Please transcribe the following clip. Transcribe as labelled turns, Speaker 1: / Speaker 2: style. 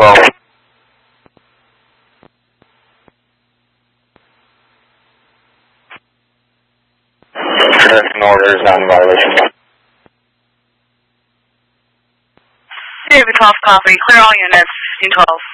Speaker 1: 12. Production order is not in violation.
Speaker 2: David 12, copy. Clear all units, 12.